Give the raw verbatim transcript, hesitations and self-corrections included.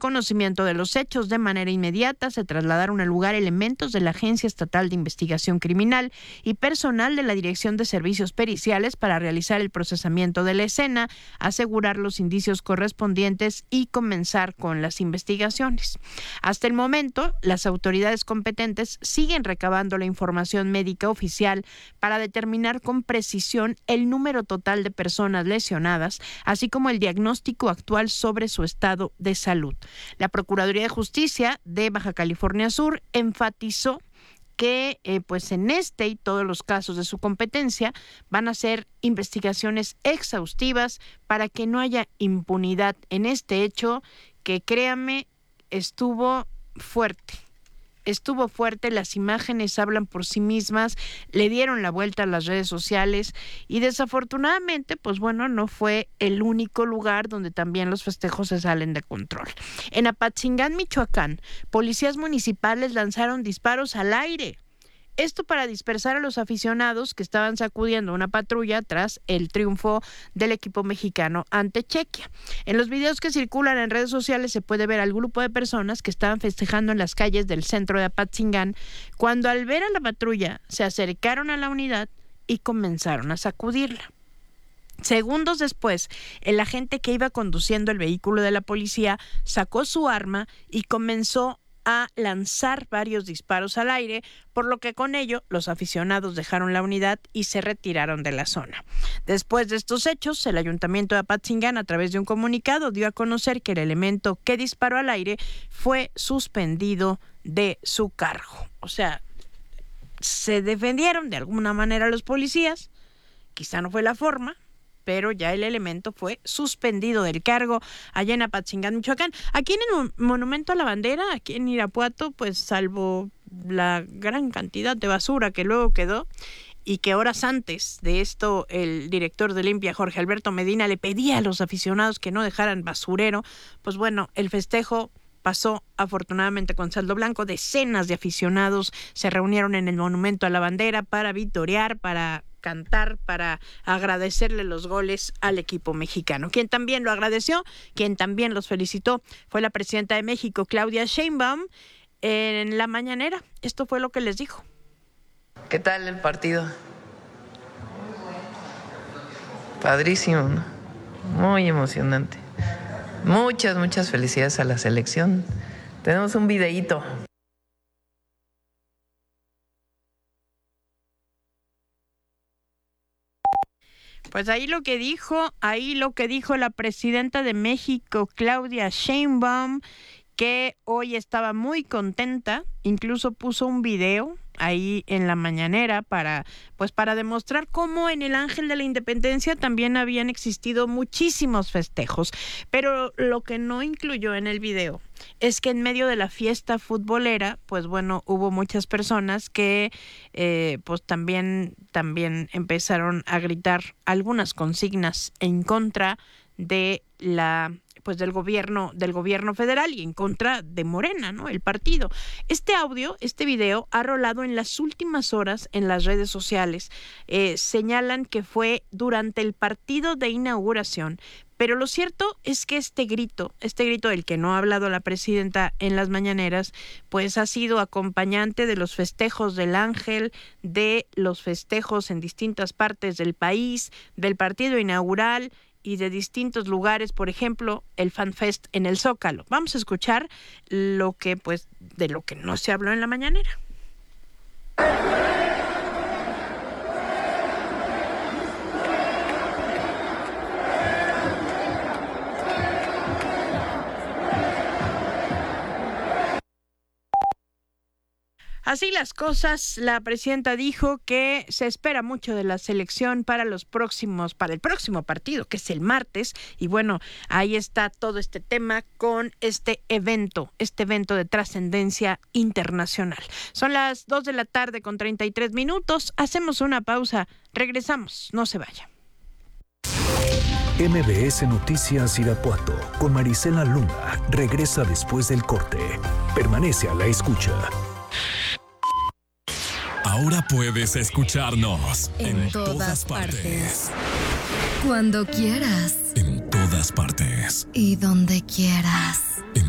conocimiento de los hechos de manera inmediata, se trasladaron al lugar elementos de la Agencia Estatal de Investigación Criminal y personal de la Dirección de Servicios Periciales para realizar el procesamiento de la escena, asegurar los indicios correspondientes y comenzar con las investigaciones. Hasta el momento, las autoridades competentes siguen recabando la información médica oficial para determinar con precisión el número total de personas lesionadas, así como el diagnóstico actual sobre su estado de salud. La Procuraduría de Justicia de Baja California Sur enfatizó que eh, pues en este y todos los casos de su competencia van a ser investigaciones exhaustivas para que no haya impunidad en este hecho que, créame, estuvo fuerte. Estuvo fuerte, las imágenes hablan por sí mismas, le dieron la vuelta a las redes sociales y desafortunadamente, pues bueno, no fue el único lugar donde también los festejos se salen de control. En Apatzingán, Michoacán, policías municipales lanzaron disparos al aire. Esto para dispersar a los aficionados que estaban sacudiendo una patrulla tras el triunfo del equipo mexicano ante Chequia. En los videos que circulan en redes sociales se puede ver al grupo de personas que estaban festejando en las calles del centro de Apatzingán, cuando al ver a la patrulla se acercaron a la unidad y comenzaron a sacudirla. Segundos después, el agente que iba conduciendo el vehículo de la policía sacó su arma y comenzó a lanzar varios disparos al aire, por lo que con ello los aficionados dejaron la unidad y se retiraron de la zona. Después de estos hechos, el Ayuntamiento de Apatzingán, a través de un comunicado, dio a conocer que el elemento que disparó al aire fue suspendido de su cargo. O sea, se defendieron de alguna manera los policías, quizá no fue la forma, pero ya el elemento fue suspendido del cargo allá en Apatzingán, Michoacán. Aquí en el Monumento a la Bandera, aquí en Irapuato, pues salvo la gran cantidad de basura que luego quedó, y que horas antes de esto el director de Limpia, Jorge Alberto Medina, le pedía a los aficionados que no dejaran basurero, pues bueno, el festejo pasó afortunadamente con saldo blanco. Decenas de aficionados se reunieron en el Monumento a la Bandera para vitorear, para cantar, para agradecerle los goles al equipo mexicano. Quien también lo agradeció, quien también los felicitó, fue la presidenta de México, Claudia Sheinbaum, en la mañanera. Esto fue lo que les dijo. ¿Qué tal el partido? Padrísimo, ¿no? Muy emocionante. Muchas, muchas felicidades a la selección. Tenemos un videíto. Pues ahí lo que dijo, ahí lo que dijo la presidenta de México, Claudia Sheinbaum, que hoy estaba muy contenta, incluso puso un video ahí en la mañanera para, pues para demostrar cómo en el Ángel de la Independencia también habían existido muchísimos festejos, pero lo que no incluyó en el video es que en medio de la fiesta futbolera, pues bueno, hubo muchas personas que eh, pues también, también empezaron a gritar algunas consignas en contra de la pues del gobierno del gobierno federal y en contra de Morena, ¿no? El partido. Este audio, este video ha rolado en las últimas horas en las redes sociales. Eh, señalan que fue durante el partido de inauguración, pero lo cierto es que este grito, este grito del que no ha hablado la presidenta en las mañaneras, pues ha sido acompañante de los festejos del Ángel, de los festejos en distintas partes del país, del partido inaugural y de distintos lugares, por ejemplo, el FanFest en el Zócalo. Vamos a escuchar lo que, pues, de lo que no se habló en la mañanera. Así las cosas, la presidenta dijo que se espera mucho de la selección para los próximos, para el próximo partido, que es el martes, y bueno, ahí está todo este tema con este evento, este evento de trascendencia internacional. Son las dos de la tarde con treinta y tres minutos, hacemos una pausa, regresamos, no se vaya. M B S Noticias Irapuato con Marisela Luna regresa después del corte. Permanece a la escucha. Ahora puedes escucharnos en, en todas, todas partes. partes. Cuando quieras. En todas partes. Y donde quieras.